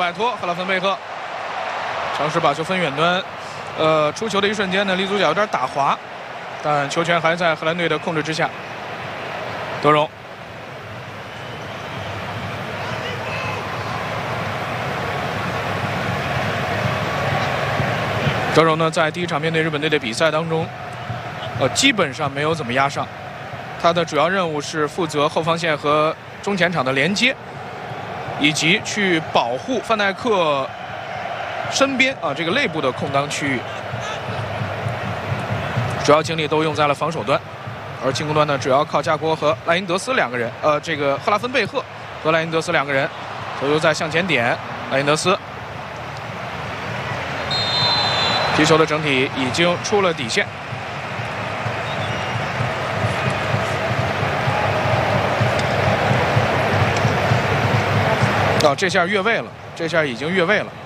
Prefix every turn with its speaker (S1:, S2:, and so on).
S1: 摆脱赫拉芬贝赫，尝试把球分远端。出球的一瞬间呢，离足角有点打滑，但球权还在荷兰队的控制之下。德容。 德容呢，在第一场面对日本队的比赛当中，基本上没有怎么压上。他的主要任务是负责后防线和中前场的连接，以及去保护范戴克身边这个肋部的空当区域。主要精力都用在了防守端，而进攻端呢，主要靠加国和莱因德斯两个人，这个赫拉芬贝赫和莱因德斯两个人，球又在向前点，莱因德斯。 皮球的整体已经出了底线。这下越位了，这下已经越位了。